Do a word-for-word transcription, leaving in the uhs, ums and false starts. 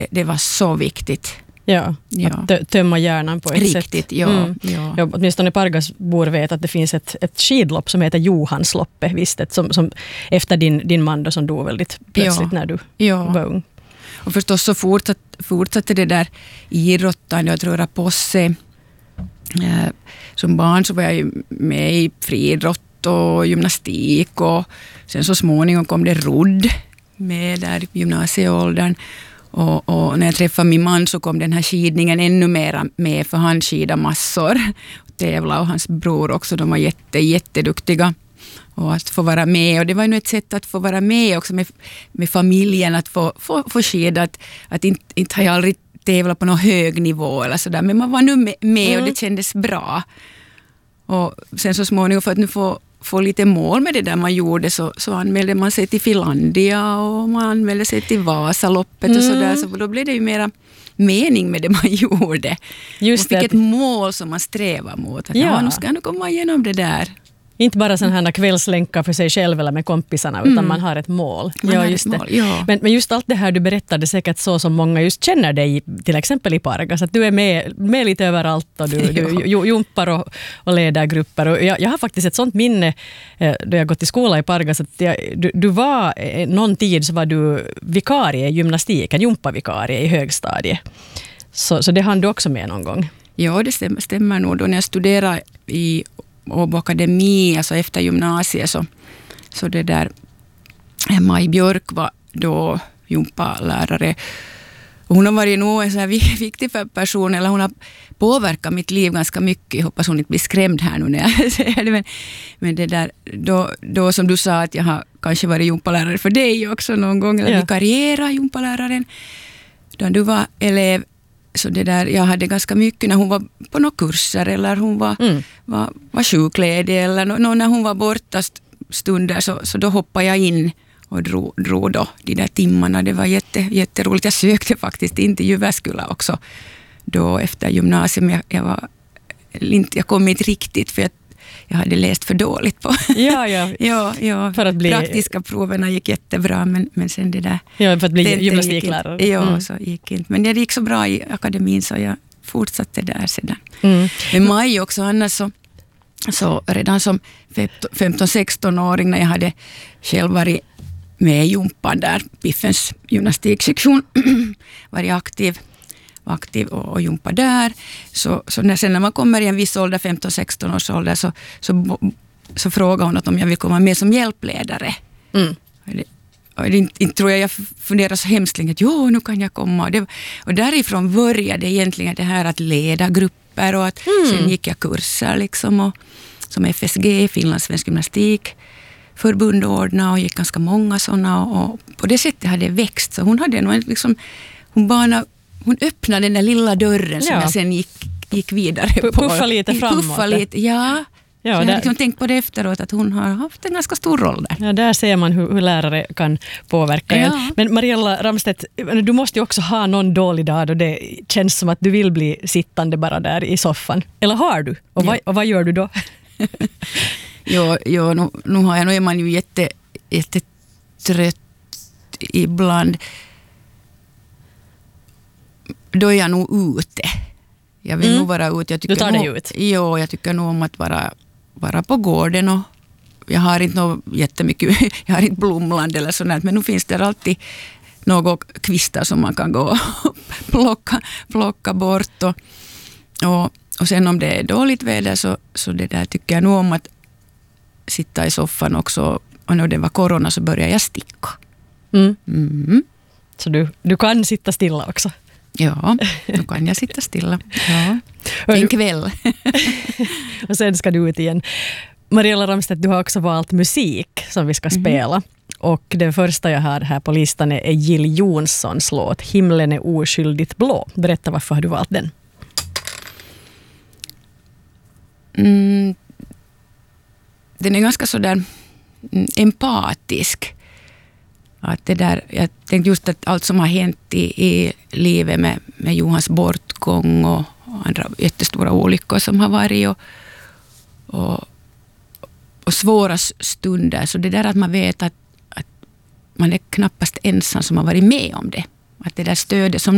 det var så viktigt. Ja, ja. att tö- tömma hjärnan på ett Riktigt, sätt. ja. Mm. ja. Ja, åtminstone Pargas bor vet att det finns ett, ett skidlopp som heter Johansloppet, visst, ett, som, som efter din, din man då, som dog väldigt plötsligt ja. när du ja. var ung. Och förstås så fortsatt, fortsatte det där idrottande. Jag tror att Posse, eh, som barn så var jag ju med i friidrott och gymnastik, och sen så småningom kom det rodd med där i gymnasieåldern. Och, och när jag träffade min man så kom den här skidningen ännu mer med, för han skidade massor. Tävla, och hans bror också, de var jätte, jätteduktiga. Och att få vara med, och det var ju ett sätt att få vara med också med, med familjen, att få, få, få skida, att, att inte, inte har jag aldrig tävlat på någon hög nivå eller sådär, men man var nu med, med mm. och det kändes bra. Och sen så småningom, för att nu få få lite mål med det där man gjorde, så, så anmälde man sig till Finlandia och man anmälde sig till Vasaloppet mm. och sådär, så då blev det ju mera mening med det man gjorde. Just man fick det. Ett mål som man strävar mot. Att, ja. ja, nu ska jag nu komma igenom det där. Inte bara sådana här kvällslänkar för sig själv eller med kompisarna, utan mm. man har ett mål. Man ja, har just ett det. mål, ja. Men, men just allt det här du berättade, säkert så som många just känner dig, till exempel i Pargas, att du är med, med lite överallt och du, du ja. jumpar och, och leder grupper. Och jag, jag har faktiskt ett sånt minne eh, då jag gått i skola i Pargas, att jag, du, du var, eh, någon tid så var du vikarie i gymnastiken, jumpavikarie i högstadiet. Så, så det hann du också med någon gång? Ja, det stämmer, stämmer nog. Då när jag studerade i Åbo akademi, alltså efter gymnasiet, så, så det där Maj Björk var då jumpalärare. Och hon har varit nog en så här viktig person, eller hon har påverkat mitt liv ganska mycket. Jag hoppas hon inte blir skrämd här nu när jag säger det. Men, men det där, då, då som du sa att jag har kanske varit jumpalärare för dig också någon gång, eller ja. vikariera jumpaläraren. Då du var elev. Så det där, jag hade ganska mycket när hon var på några kurser, eller hon var, mm. var, var sjukledig, eller no, no, när hon var borta stunder, så, så då hoppade jag in och drog, drog då de där timmarna. Det var jätte, jätteroligt. Jag sökte faktiskt in till Jyväskylä också då efter gymnasium. Jag, jag, var, jag kom inte riktigt för jag, jag hade läst för dåligt på. Ja, ja. ja, ja. För att bli... Praktiska proverna gick jättebra, men, men sen det där... Ja, för att bli gymnastiklärare. Ja, mm. så gick inte. Men det gick så bra i akademin, så jag fortsatte där sedan. Mm. Men Maj också, annars så, så redan som femton-sexton-åring, när jag hade själv varit med i jumpan där, Piffens gymnastiksektion, varit aktiv, var aktiv och, och jumpa där. Så, så när, sen när man kommer i en viss ålder, femton-sexton års ålder, så, så, så frågar hon att om jag vill komma med som hjälpledare. Mm. Det, och det, inte, inte tror jag jag funderar så hemskt länge att jo, nu kan jag komma. Och, det, och därifrån började egentligen det här att leda grupper, och att mm. sen gick jag kurser liksom, och, som F S G, Finlands svensk gymnastik förbund ordnade, och gick ganska många sådana, och, och på det sättet hade det växt. Så hon hade nog liksom, hon bana, hon öppnade den där lilla dörren som ja. jag sen gick, gick vidare på. Puffa lite framåt. Puffa lite, ja. Ja, så jag där... har liksom tänkt på det efteråt, att hon har haft en ganska stor roll där. Ja, där ser man hur, hur lärare kan påverka ja. en. Men Mariella Ramstedt, du måste ju också ha någon dålig dag då det känns som att du vill bli sittande bara där i soffan. Eller har du? Och, ja. vad, och vad gör du då? jo, jo, nu, nu, har jag, nu är man ju jätte, jättetrött ibland. Då är jag nog ute. Jag vill mm. nog vara ute. Jag du tar nog, dig ut? Jo, jag tycker nog om att vara, vara på gården. Och jag har inte något jättemycket, jag har inte blomland eller sånt, men nu finns det alltid några kvistar som man kan gå och plocka, plocka bort. Och, och, och sen om det är dåligt väder, så, så det där tycker jag nog om att sitta i soffan också. Och när det var corona så började jag sticka. Mm. Mm. Så du, du kan sitta stilla också? Ja, då kan jag sitta stilla. Ja. En kväll. Och sen ska du ut igen. Mariella Ramstedt, du har också valt musik som vi ska mm. spela. Och den första jag har här på listan är Jill Johnsons låt Himlen är oskyldigt blå. Berätta, varför har du valt den? Mm, den är ganska sådär empatisk. Att det där, jag tänkte just att allt som har hänt i, i livet med, med Johans bortgång och, och andra jättestora olyckor som har varit, och, och, och svåra stunder. Så det där att man vet att, att man är knappast ensam som har varit med om det. Att det där stödet som